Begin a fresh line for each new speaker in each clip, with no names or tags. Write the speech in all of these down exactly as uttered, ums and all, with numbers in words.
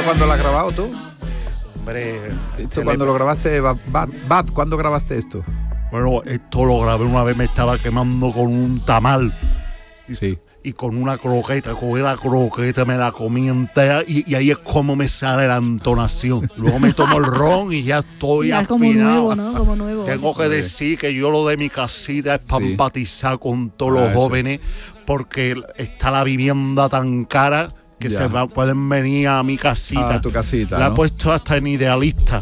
cuándo lo has grabado tú?
Hombre,
¿Esto cuando lo grabaste, Bad, Bad, ¿cuándo grabaste esto?
Bueno, esto lo grabé una vez, me estaba quemando con un tamal. Y,
sí.
Y con una croqueta, cogí la croqueta, me la comí entera y, y ahí es como me sale la entonación. Luego me tomo el ron y ya estoy
ya
afinado.
Como nuevo, ¿no? Como nuevo.
Tengo que decir que yo lo de mi casita es para
sí.
empatizar con todos los
ah,
jóvenes, porque está la vivienda tan cara que
ya.
se va, pueden venir a mi casita.
A tu casita,
La
¿no?
he puesto hasta en Idealista.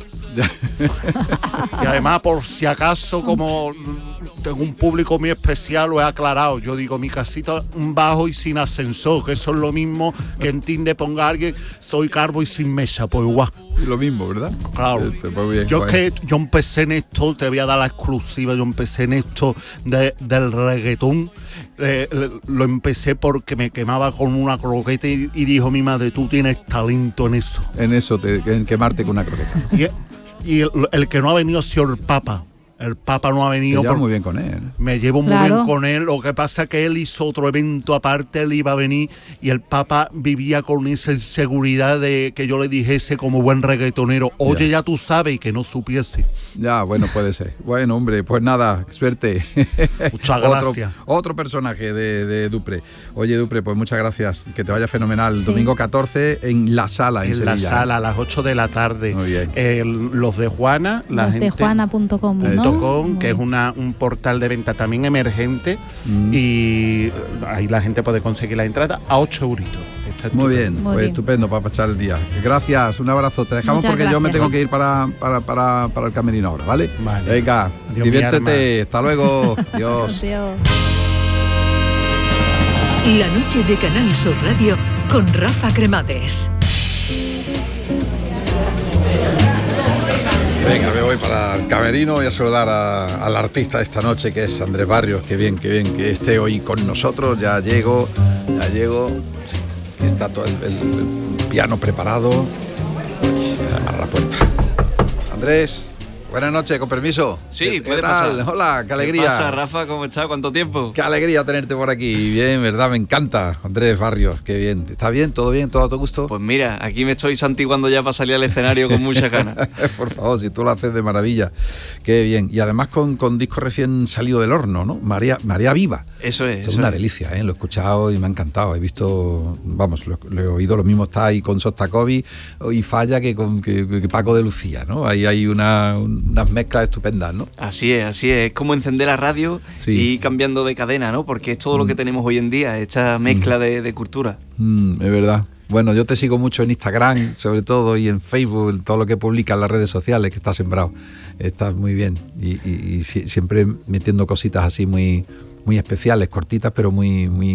Y además, por si acaso, como tengo un público muy especial, lo he aclarado. Yo digo, mi casita un bajo y sin ascensor, que eso es lo mismo que en Tinder ponga alguien, soy calvo y sin mesa, pues igual.
Lo mismo, ¿verdad?
Claro.
Este, pues bien,
yo
pues.
que yo empecé en esto, te voy a dar la exclusiva, yo empecé en esto de, del reggaetón. Eh, lo empecé porque me quemaba con una croqueta y, y dijo mi madre, tú tienes talento en eso.
En eso, te, en quemarte con una croqueta.
Y, y el, el que no ha venido ha sido el Papa. El Papa no ha venido.
Te llevas
por,
muy bien con él.
Me llevo
claro.
muy bien con él. Lo que pasa es que él hizo otro evento aparte, él iba a venir y el Papa vivía con esa inseguridad de que yo le dijese como buen reggaetonero, oye, ya, ya tú sabes, y que no supiese.
Ya, bueno, puede ser. Bueno, hombre, pues nada, suerte.
Muchas gracias.
Otro, otro personaje de, de Dupre. Oye, Dupre, pues muchas gracias. Que te vaya fenomenal.
Sí.
Domingo catorce en La Sala, en,
en
Sevilla.
La Sala, a las ocho de la tarde.
Muy bien.
Eh, los de Juana, la
los
gente...
de juana punto com, ¿no?
Com, que es una, un portal de venta también emergente
mm.
y ahí la gente puede conseguir la entrada a ocho euritos.
Muy bien,
Muy
pues
bien.
estupendo para pasar el día. Gracias, un abrazo. Te dejamos
Muchas
porque
gracias.
yo me tengo que ir para, para, para, para el camerino ahora, ¿vale?
Vale.
Venga,
Dios
diviértete. Hasta luego. Adiós.
Adiós.
La noche de Canal Sur Radio con Rafa Cremades.
Venga, me voy para el camerino. Voy a saludar a, al artista de esta noche, que es Andrés Barrios. Qué bien, qué bien que esté hoy con nosotros. Ya llego, ya llego. Sí, está todo el, el, el piano preparado. A la puerta. Andrés, buenas noches, con permiso.
Sí,
¿Qué,
puede
qué tal?
pasar.
Hola, qué alegría.
¿Qué pasa, Rafa? ¿Cómo estás? ¿Cuánto tiempo?
Qué alegría tenerte por aquí. Bien, ¿verdad? Me encanta. Andrés Barrios, qué bien. ¿Está bien? ¿Todo bien? ¿Todo a tu gusto?
Pues mira, aquí me estoy santiguando ya para salir al escenario con muchas ganas.
Por favor, si tú lo haces de maravilla. Qué bien. Y además con, con disco recién salido del horno, ¿no? María, María Viva.
Eso es.
Esto
eso
es una
es.
delicia, ¿eh? Lo he escuchado y me ha encantado. He visto, vamos, lo, lo he oído, lo mismo está ahí con Sostakovich y Falla que con que, que Paco de Lucía, ¿no? Ahí hay una, unas mezclas estupendas, ¿no?
Así es, así es. Es como encender la radio
Sí.
y ir cambiando de cadena, ¿no? Porque es todo lo que tenemos hoy en día, esta mezcla de, de cultura.
Mm, es verdad. Bueno, yo te sigo mucho en Instagram, sobre todo, y en Facebook, todo lo que publicas en las redes sociales, que estás sembrado. Estás muy bien. Y, y, y si, siempre metiendo cositas así muy, muy especiales, cortitas, pero muy, muy,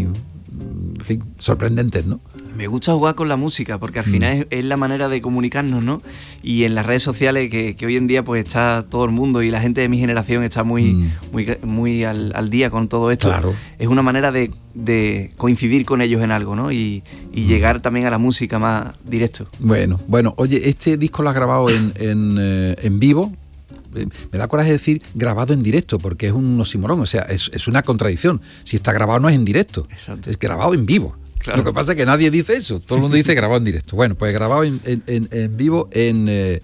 en fin, sorprendentes, ¿no?
Me gusta jugar con la música porque al final es, es la manera de comunicarnos, ¿no? Y en las redes sociales que, que hoy en día pues está todo el mundo y la gente de mi generación está muy,
Mm.
muy, muy al, al día con todo esto.
Claro.
Es una manera de, de coincidir con ellos en algo, ¿no? Y, y llegar también a la música más directo.
Bueno, bueno, oye, este disco lo has grabado en, en, eh, en vivo. Eh, Me da coraje decir grabado en directo, porque es un oxímoron, o sea, es, es una contradicción. Si está grabado no es en directo,
Exacto.
es grabado en vivo.
Claro.
Lo que pasa es que nadie dice eso, todo el mundo dice grabado en directo. Bueno, pues grabado en, en, en, en vivo en, eh,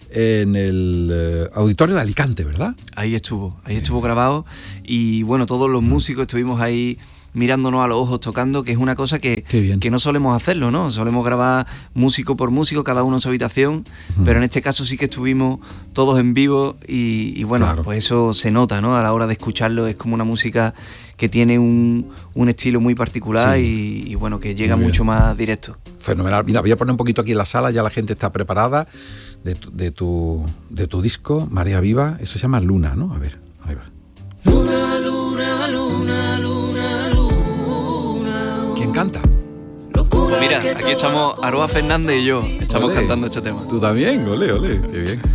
en el eh, Auditorio de Alicante, ¿verdad?
Ahí estuvo, ahí estuvo grabado y bueno, todos los músicos estuvimos ahí mirándonos a los ojos, tocando, que es una cosa que,
Qué bien.
que no solemos hacerlo, ¿no? Solemos grabar músico por músico, cada uno en su habitación,
Ujú.
pero en este caso sí que estuvimos todos en vivo y, y bueno,
Claro.
pues eso se nota, ¿no? A la hora de escucharlo es como una música que tiene un, un estilo muy particular
Sí.
y, y bueno, que llega
Muy bien.
mucho más directo.
Fenomenal. Mira, voy a poner un poquito aquí en la sala, ya la gente está preparada de tu, de tu, de tu disco, María Viva. Eso se llama Luna, ¿no? A ver, ahí va.
Luna, luna, luna, luna, luna.
¿Quién canta?
Locura
Mira,
que
aquí estamos Aroa Fernández y yo, estamos
Olé.
cantando este tema.
Tú también, ole, ole, qué bien.